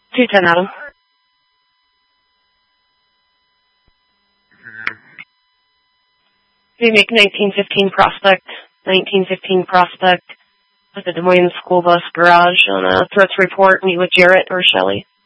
210 Adam. We make 1915 Prospect at the Des Moines School Bus Garage on a threats report. Meet with Jarrett or Shelley.